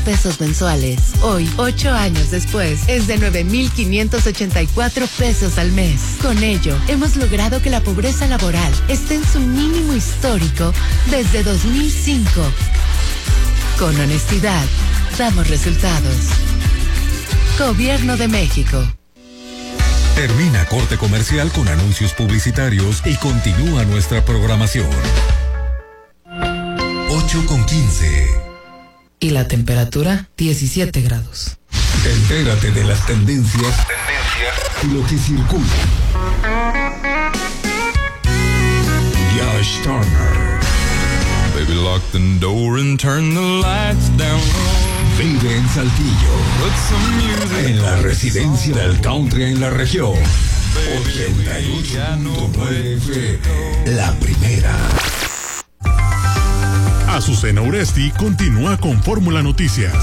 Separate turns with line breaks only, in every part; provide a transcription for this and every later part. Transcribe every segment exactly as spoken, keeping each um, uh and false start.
pesos mensuales. Hoy, ocho años después, es de nueve mil quinientos ochenta y cuatro pesos al mes. Con ello, hemos logrado que la pobreza laboral esté en su mínimo histórico desde dos mil cinco. Con honestidad, damos resultados. Gobierno de México.
Termina corte comercial con anuncios publicitarios y continúa nuestra programación. ocho con quince.
Y la temperatura, diecisiete grados.
Entérate de las tendencias, tendencias y lo que circula. Josh Turner.
Baby, lock the door and turn the lights down.
Vive en Saltillo, en la residencia del country en la región. ochenta y ocho punto nueve F M, la primera.
Azucena Uresti continúa con Fórmula Noticias.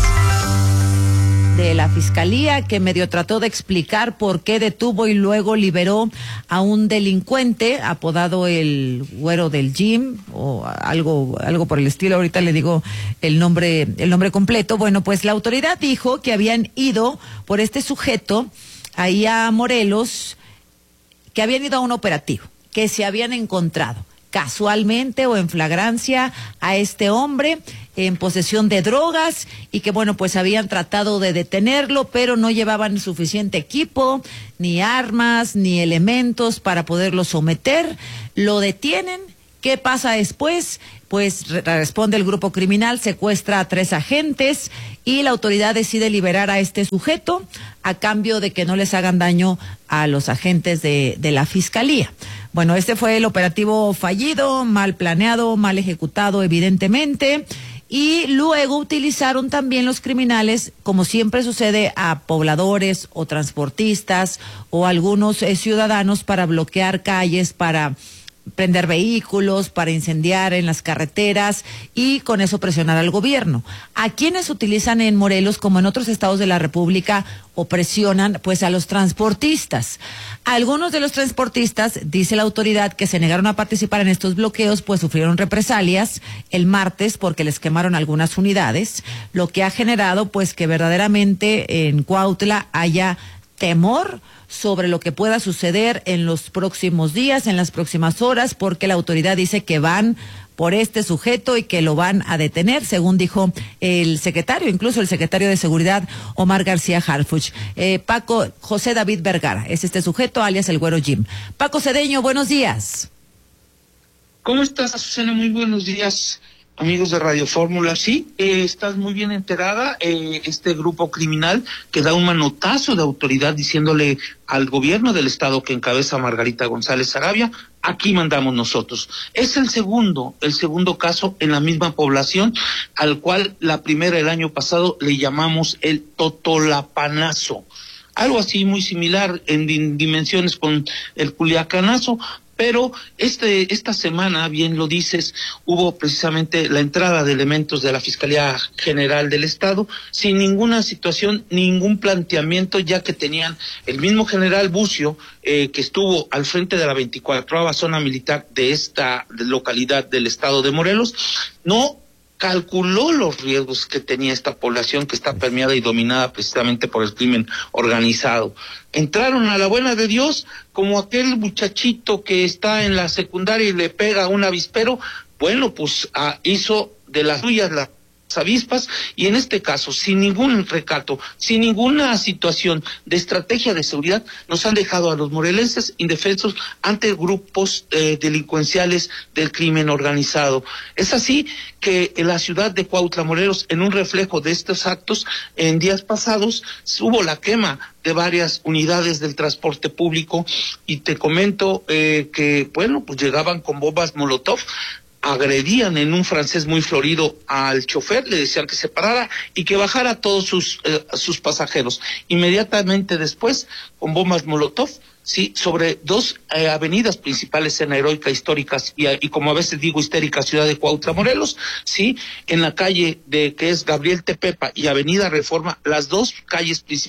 De la Fiscalía, que medio trató de explicar por qué detuvo y luego liberó a un delincuente apodado el Güero del Gym o algo algo por el estilo. Ahorita le digo el nombre el nombre completo. Bueno, pues la autoridad dijo que habían ido por este sujeto ahí a Morelos, que habían ido a un operativo, que se habían encontrado casualmente o en flagrancia a este hombre en posesión de drogas y que bueno, pues habían tratado de detenerlo, pero no llevaban suficiente equipo, ni armas, ni elementos para poderlo someter. Lo detienen. ¿Qué pasa después? Pues responde el grupo criminal, secuestra a tres agentes y la autoridad decide liberar a este sujeto a cambio de que no les hagan daño a los agentes de, de la Fiscalía. Bueno, este fue el operativo fallido, mal planeado, mal ejecutado, evidentemente. Y luego utilizaron también los criminales, como siempre sucede, a pobladores o transportistas o algunos eh, ciudadanos para bloquear calles, para prender vehículos, para incendiar en las carreteras y con eso presionar al gobierno. A quienes utilizan en Morelos, como en otros estados de la República, o presionan pues a los transportistas. Algunos de los transportistas, dice la autoridad, que se negaron a participar en estos bloqueos, pues sufrieron represalias el martes porque les quemaron algunas unidades, lo que ha generado pues que verdaderamente en Cuautla haya temor sobre lo que pueda suceder en los próximos días, en las próximas horas, porque la autoridad dice que van por este sujeto y que lo van a detener, según dijo el secretario, incluso el secretario de Seguridad, Omar García Harfuch. Eh, Paco, José David Vergara, es este sujeto, alias el Güero Jim. Paco Cedeño, buenos días.
¿Cómo estás, Azucena? Muy buenos días, amigos de Radio Fórmula. Sí, eh, estás muy bien enterada. Eh, este grupo criminal que da un manotazo de autoridad diciéndole al gobierno del estado que encabeza Margarita González Arabia, aquí mandamos nosotros. Es el segundo, el segundo caso en la misma población, al cual la primera el año pasado le llamamos el Totolapanazo. Algo así muy similar en dimensiones con el Culiacanazo. Pero este esta semana, bien lo dices, hubo precisamente la entrada de elementos de la Fiscalía General del Estado sin ninguna situación, ningún planteamiento, ya que tenían el mismo general Bucio, eh, que estuvo al frente de la veinticuatroava zona militar de esta localidad del estado de Morelos, no calculó los riesgos que tenía esta población que está permeada y dominada precisamente por el crimen organizado. Entraron a la buena de Dios, como aquel muchachito que está en la secundaria y le pega a un avispero. Bueno, pues ah, hizo de las suyas las avispas, y en este caso, sin ningún recato, sin ninguna situación de estrategia de seguridad, nos han dejado a los morelenses indefensos ante grupos eh, delincuenciales del crimen organizado. Es así que en la ciudad de Cuautla, Morelos, en un reflejo de estos actos, en días pasados hubo la quema de varias unidades del transporte público, y te comento eh, que, bueno, pues llegaban con bombas Molotov, agredían en un francés muy florido al chofer, le decían que se parara y que bajara a todos sus eh, sus pasajeros. Inmediatamente después, con bombas Molotov, sí, sobre dos eh, avenidas principales en la heroica, históricas y, y como a veces digo histérica ciudad de Cuautla, Morelos, sí, en la calle de que es Gabriel Tepepa y Avenida Reforma, las dos calles principales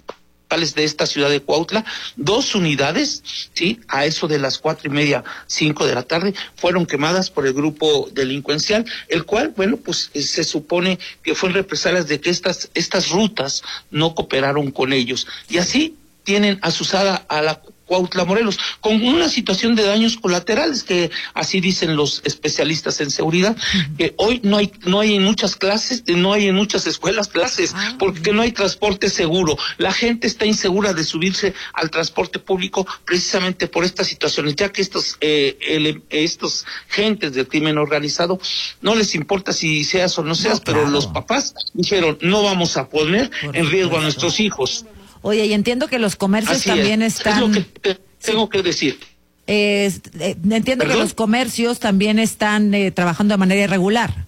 municipales de esta ciudad de Cuautla, dos unidades, sí, a eso de las cuatro y media, cinco de la tarde, fueron quemadas por el grupo delincuencial, el cual, bueno, pues se supone que fue en represalias de que estas, estas rutas no cooperaron con ellos, y así tienen asusada a la Cuautla, Morelos, con una situación de daños colaterales que así dicen los especialistas en seguridad, que hoy no hay no hay en muchas clases, no hay en muchas escuelas clases, porque no hay transporte seguro. La gente está insegura de subirse al transporte público precisamente por estas situaciones, ya que estos eh, el, estos gentes del crimen organizado no les importa si seas o no seas, no, claro. Pero los papás dijeron, no vamos a poner por en riesgo a nuestros hijos.
Oye, y entiendo que los comercios Así también
es.
están...
Es lo que te tengo que decir.
Eh, eh, entiendo ¿Perdón? que los comercios también están eh, trabajando de manera irregular.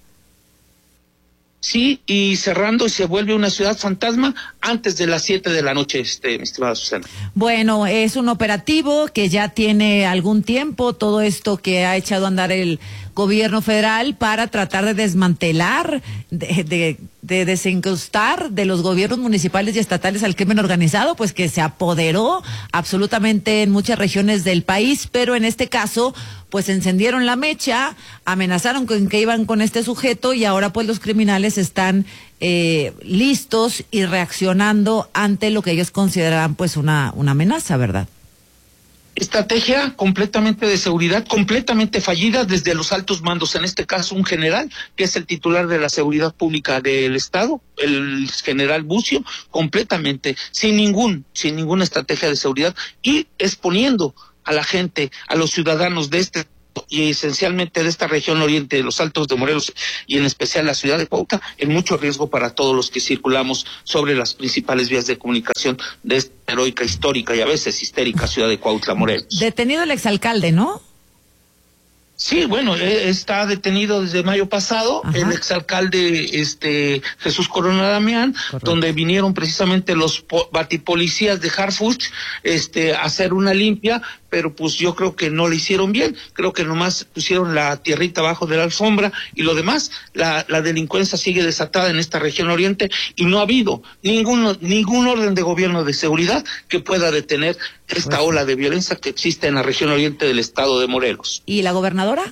Sí, y cerrando y se vuelve una ciudad fantasma antes de las siete de la noche, este, mi estimada Susana.
Bueno, es un operativo que ya tiene algún tiempo, todo esto que ha echado a andar el gobierno federal para tratar de desmantelar, de, de, de desencrustar de los gobiernos municipales y estatales al crimen organizado, pues que se apoderó absolutamente en muchas regiones del país, pero en este caso, pues encendieron la mecha, amenazaron con que iban con este sujeto y ahora pues los criminales están eh, listos y reaccionando ante lo que ellos consideran pues una, una amenaza, ¿verdad?
Estrategia completamente de seguridad, completamente fallida desde los altos mandos, en este caso un general, que es el titular de la seguridad pública del Estado, el general Bucio, completamente, sin ningún, sin ninguna estrategia de seguridad y exponiendo a la gente, a los ciudadanos de este y esencialmente de esta región oriente de los Altos de Morelos y en especial la ciudad de Cuautla, en mucho riesgo para todos los que circulamos sobre las principales vías de comunicación de esta heroica, histórica y a veces histérica ciudad de Cuautla, Morelos.
Detenido el exalcalde, ¿no?
Sí, bueno, está detenido desde mayo pasado. Ajá. El exalcalde este Jesús Corona Damián, correcto, donde vinieron precisamente los batipolicías de Harfuch este, a hacer una limpia, pero pues yo creo que no le hicieron bien, creo que nomás pusieron la tierrita abajo de la alfombra y lo demás, la, la delincuencia sigue desatada en esta región oriente y no ha habido ningún, ningún orden de gobierno de seguridad que pueda detener esta pues, ola de violencia que existe en la región oriente del estado de Morelos.
¿Y la gobernadora?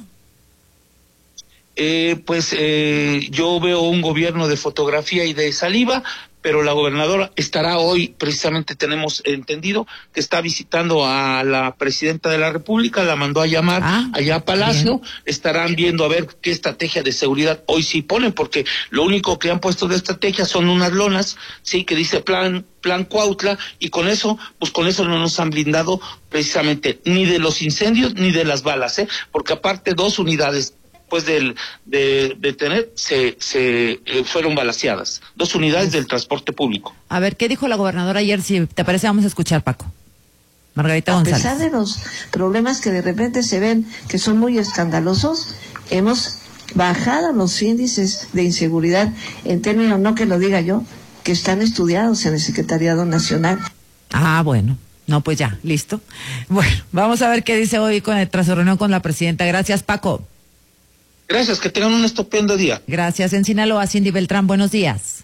Eh, pues eh, yo veo un gobierno de fotografía y de saliva, pero la gobernadora estará hoy, precisamente tenemos entendido, que está visitando a la presidenta de la República, la mandó a llamar ah, allá a Palacio, bien. Estarán viendo a ver qué estrategia de seguridad hoy sí ponen, porque lo único que han puesto de estrategia son unas lonas, sí, que dice plan, plan Cuautla, y con eso, pues con eso no nos han blindado precisamente ni de los incendios ni de las balas, eh, porque aparte dos unidades después de, de, de tener, se, se eh, fueron balaceadas. Dos unidades del transporte público.
A ver, ¿qué dijo la gobernadora ayer? Si te parece, vamos a escuchar, Paco. Margarita González.
A pesar de los problemas que de repente se ven, que son muy escandalosos, hemos bajado los índices de inseguridad en términos, no que lo diga yo, que están estudiados en el Secretariado Nacional.
Ah, bueno. No, pues ya, listo. Bueno, vamos a ver qué dice hoy con el, tras su reunión con la presidenta. Gracias, Paco.
Gracias, que tengan un estupendo día.
Gracias. En Sinaloa, Cindy Beltrán, buenos días.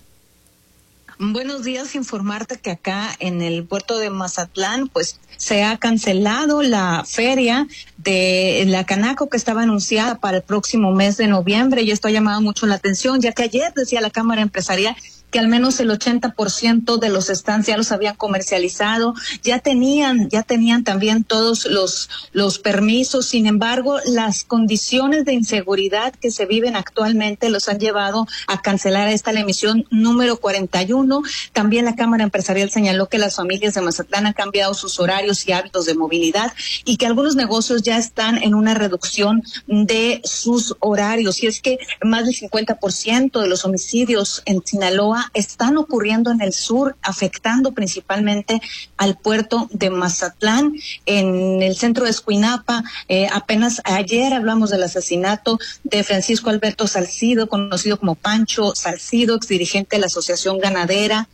Buenos días, informarte que acá en el puerto de Mazatlán, pues se ha cancelado la feria de la Canaco que estaba anunciada para el próximo mes de noviembre y esto ha llamado mucho la atención, ya que ayer decía la Cámara Empresarial que al menos el ochenta por ciento de los stands ya los habían comercializado, ya tenían, ya tenían también todos los, los permisos. Sin embargo, las condiciones de inseguridad que se viven actualmente los han llevado a cancelar esta la emisión número cuarenta y uno. También la Cámara Empresarial señaló que las familias de Mazatlán han cambiado sus horarios y hábitos de movilidad y que algunos negocios ya están en una reducción de sus horarios. Y es que más del cincuenta por ciento de los homicidios en Sinaloa están ocurriendo en el sur, afectando principalmente al puerto de Mazatlán. En el centro de Escuinapa, eh, apenas ayer hablamos del asesinato de Francisco Alberto Salcido, conocido como Pancho Salcido, exdirigente de la Asociación Ganadera.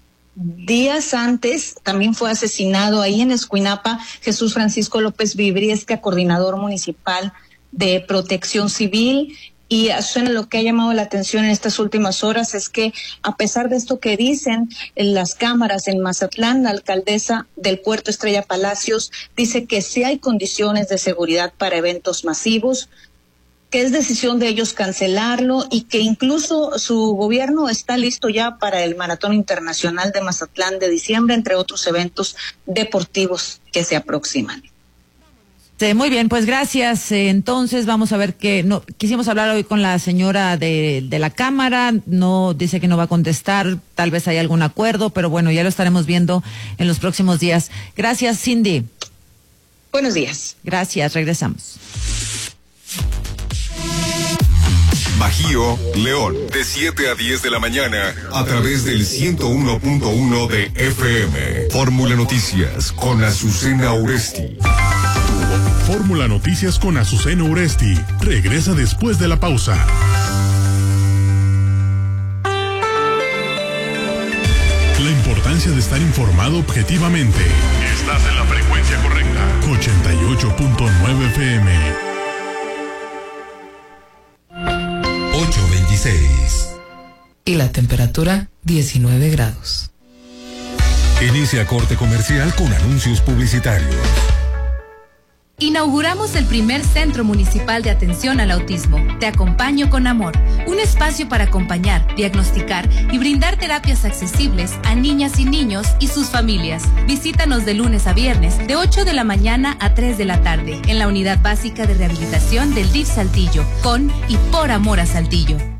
Días antes también fue asesinado ahí en Escuinapa Jesús Francisco López Vibriesca, coordinador municipal de Protección Civil. Y Azucena, lo que ha llamado la atención en estas últimas horas es que, a pesar de esto que dicen en las cámaras en Mazatlán, la alcaldesa del puerto, Estrella Palacios, dice que sí hay condiciones de seguridad para eventos masivos, que es decisión de ellos cancelarlo y que incluso su gobierno está listo ya para el Maratón Internacional de Mazatlán de diciembre, entre otros eventos deportivos que se aproximan.
Sí, muy bien, pues gracias. Eh, entonces vamos a ver qué, no, quisimos hablar hoy con la señora de, de la Cámara, no dice que no va a contestar, tal vez hay algún acuerdo, pero bueno, ya lo estaremos viendo en los próximos días. Gracias, Cindy.
Buenos días.
Gracias, regresamos.
Bajío, León, de siete a diez de la mañana, a través del ciento uno punto uno de F M. Fórmula Noticias con Azucena Oresti.
Fórmula Noticias con Azucena Oresti regresa después de la pausa. La importancia de estar informado objetivamente. Estás en la frecuencia correcta. ochenta y ocho punto nueve F M.
ocho veintiséis.
Y la temperatura diecinueve grados.
Inicia corte comercial con anuncios publicitarios.
Inauguramos el primer Centro Municipal de Atención al Autismo. Te acompaño con amor. Un espacio para acompañar, diagnosticar y brindar terapias accesibles a niñas y niños y sus familias. Visítanos de lunes a viernes, de ocho de la mañana a tres de la tarde, en la Unidad Básica de Rehabilitación del D I F Saltillo, con y por amor a Saltillo.